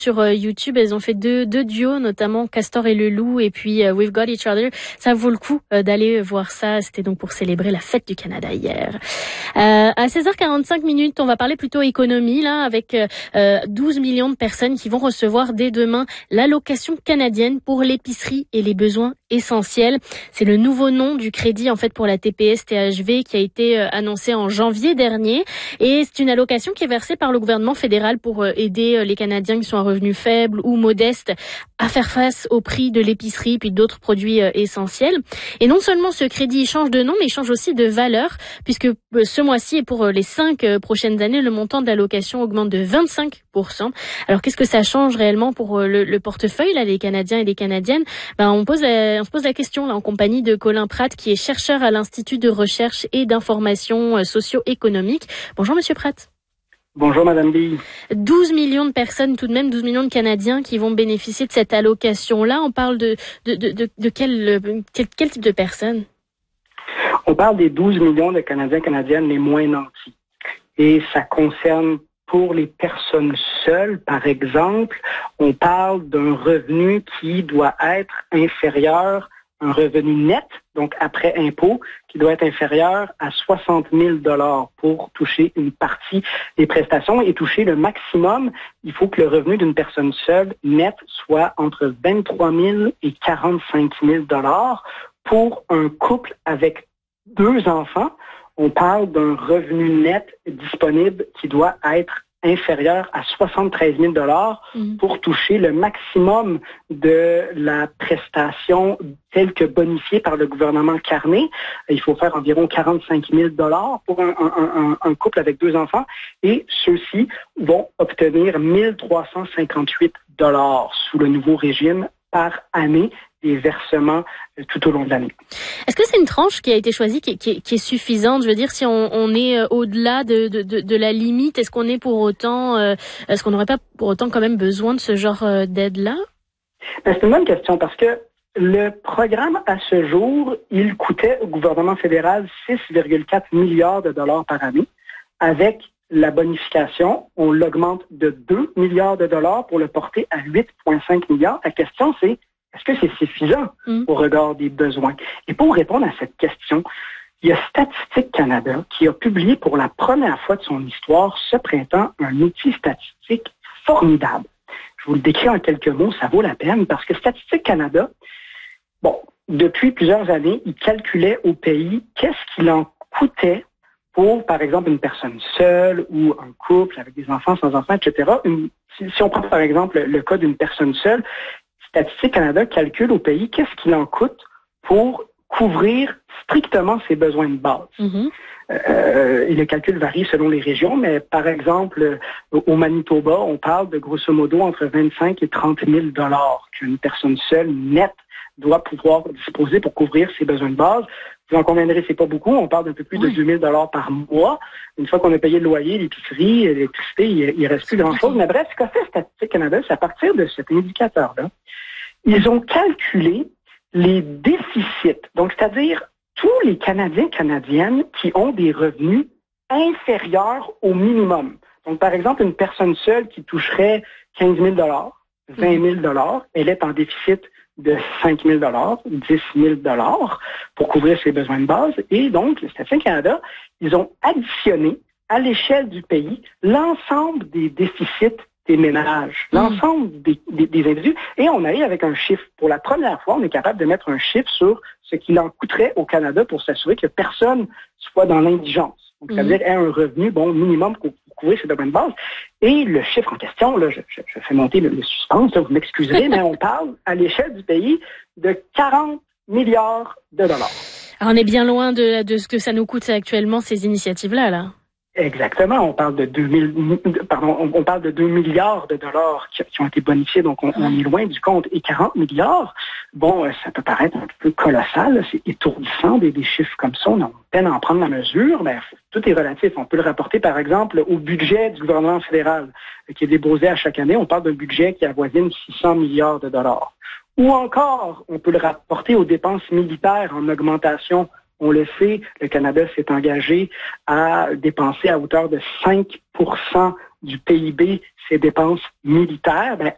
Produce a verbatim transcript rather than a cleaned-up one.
Sur euh, YouTube, elles ont fait deux, deux duos, notamment Castor et le Loup, et puis euh, We've Got Each Other. Ça vaut le coup euh, d'aller voir ça. C'était donc pour célébrer la fête du Canada hier. Euh, à seize heures quarante-cinq minutes, on va parler plutôt économie là, avec euh, douze millions de personnes qui vont recevoir dès demain l'allocation canadienne pour l'épicerie et les besoins essentiels. C'est le nouveau nom du crédit en fait pour la T P S T H V qui a été euh, annoncé en janvier dernier, et c'est une allocation qui est versée par le gouvernement fédéral pour euh, aider euh, les Canadiens qui sont à revenus faibles ou modestes à faire face au prix de l'épicerie puis d'autres produits euh, essentiels. Et non seulement ce crédit change de nom, mais il change aussi de valeur, puisque euh, ce mois-ci et pour euh, les cinq euh, prochaines années, le montant de l'allocation augmente de vingt-cinq pour cent. Alors qu'est-ce que ça change réellement pour euh, le, le portefeuille là, des Canadiens et des Canadiennes? Ben on pose la, on se pose la question là en compagnie de Colin Pratt, qui est chercheur à l'Institut de recherche et d'information euh, socio-économique. Bonjour Monsieur Pratt. Bonjour Madame B. douze millions de personnes, tout de même douze millions de Canadiens qui vont bénéficier de cette allocation-là. On parle de, de, de, de, de quel, quel, quel type de personnes? On parle des douze millions de Canadiens et Canadiennes les moins nantis. Et ça concerne pour les personnes seules, par exemple, on parle d'un revenu qui doit être inférieur, un revenu net, donc après impôt, qui doit être inférieur à soixante mille dollars pour toucher une partie des prestations et toucher le maximum. Il faut que le revenu d'une personne seule net soit entre vingt-trois mille et quarante-cinq mille dollars. Pour un couple avec deux enfants, on parle d'un revenu net disponible qui doit être inférieur à soixante-treize mille dollars mmh. pour toucher le maximum de la prestation telle que bonifiée par le gouvernement Carney. Il faut faire environ quarante-cinq mille dollars pour un, un, un, un couple avec deux enfants, et ceux-ci vont obtenir mille trois cent cinquante-huit dollars sous le nouveau régime par année, des versements tout au long de l'année. Est-ce que c'est une tranche qui a été choisie qui, qui, qui est suffisante? Je veux dire, si on, on est au-delà de, de, de, de la limite, est-ce qu'on est pour autant, euh, est-ce qu'on n'aurait pas pour autant quand même besoin de ce genre euh, d'aide-là? Ben, c'est une bonne question, parce que le programme à ce jour, il coûtait au gouvernement fédéral six virgule quatre milliards de dollars par année. Avec la bonification, on l'augmente de deux milliards de dollars pour le porter à huit virgule cinq milliards. La question, c'est est-ce que c'est suffisant mmh. au regard des besoins? Et pour répondre à cette question, il y a Statistique Canada qui a publié pour la première fois de son histoire ce printemps un outil statistique formidable. Je vous le décris en quelques mots, ça vaut la peine, parce que Statistique Canada, bon, depuis plusieurs années, il calculait au pays qu'est-ce qu'il en coûtait pour, par exemple, une personne seule ou un couple avec des enfants, sans enfants, et cetera. Une, si, si on prend, par exemple, le, le cas d'une personne seule, Statistique Canada calcule au pays qu'est-ce qu'il en coûte pour couvrir strictement ses besoins de base. Mm-hmm. Euh, et le calcul varie selon les régions, mais par exemple, au Manitoba, on parle de grosso modo entre vingt-cinq et trente mille dollars qu'une personne seule nette doit pouvoir disposer pour couvrir ses besoins de base. Vous en conviendrez, c'est pas beaucoup. On parle d'un peu plus oui. de deux mille dollars par mois. Une fois qu'on a payé le loyer, l'épicerie, l'électricité, il, il reste plus grand-chose. Mais bref, ce qu'a fait Statistique Canada, c'est à partir de cet indicateur-là, ils ont calculé les déficits. Donc, c'est-à-dire tous les Canadiens et Canadiennes qui ont des revenus inférieurs au minimum. Donc, par exemple, une personne seule qui toucherait quinze mille dollars, vingt mille dollars, elle est en déficit de cinq mille dollars, dix mille dollars pour couvrir ses besoins de base. Et donc, le Statistique Canada, ils ont additionné à l'échelle du pays l'ensemble des déficits des ménages, mmh. l'ensemble des, des, des individus. Et on arrive avec un chiffre. Pour la première fois, on est capable de mettre un chiffre sur ce qu'il en coûterait au Canada pour s'assurer que personne soit dans l'indigence. Donc, mmh. ça veut dire ait un revenu bon minimum pour couvrir ses besoins de base. Et le chiffre en question, là, je, je, je fais monter le, le suspense, là, vous m'excuserez, mais on parle à l'échelle du pays de quarante milliards de dollars. Alors, on est bien loin de, de ce que ça nous coûte actuellement, ces initiatives-là, là. Exactement. On parle de deux mille, pardon, on, on parle de deux milliards de dollars qui, qui ont été bonifiés, donc on, on est loin du compte. Et quarante milliards, bon, ça peut paraître un peu colossal, c'est étourdissant, des, des chiffres comme ça, on a peine à en prendre la mesure, mais tout est relatif. On peut le rapporter, par exemple, au budget du gouvernement fédéral, qui est déposé à chaque année. On parle d'un budget qui avoisine six cents milliards de dollars. Ou encore, on peut le rapporter aux dépenses militaires en augmentation. On le sait, le Canada s'est engagé à dépenser à hauteur de cinq pour cent du P I B ses dépenses militaires. Ben,